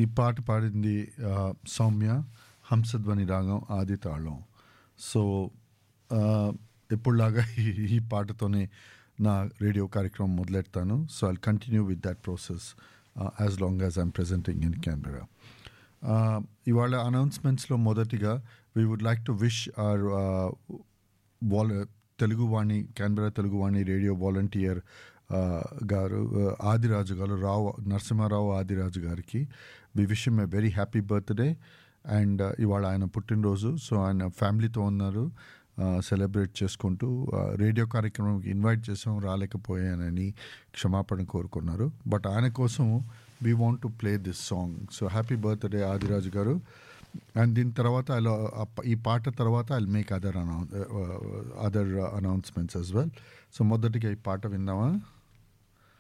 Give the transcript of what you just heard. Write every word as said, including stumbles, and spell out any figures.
ఈ పాట పాడింది ఆ, సౌమ్య, హంసధ్వని రాగం, ఆది తాళం. సో ఎప్పుడులాగా ఈ ఈ పాటతోనే నా రేడియో కార్యక్రమం మొదలెడతాను. So I'll continue with that process as long as I'm presenting in Canberra. ఇవాళ అనౌన్స్మెంట్స్లో మొదటిగా we would like to wish are wall Telugu Vani Canberra Telugu Vani radio volunteer గారు ఆదిరాజు గారు రావు నరసింహారావు ఆదిరాజు గారికి we wish him a very happy birthday. And ఇవాళ ఆయన పుట్టినరోజు. So ఆయన ఫ్యామిలీతో ఉన్నారు, సెలబ్రేట్ చేసుకుంటూ. రేడియో కార్యక్రమంకి ఇన్వైట్ చేసాం, రాలేకపోయానని క్షమాపణ కోరుకున్నారు. బట్ ఆయన కోసం we want to play this song. So happy birthday Adiraju గారు. అండ్ దీని తర్వాత అలా ఈ పాట తర్వాత I make other అనౌ other announcements as well. So మొదటిగా ఈ పాట విందామా?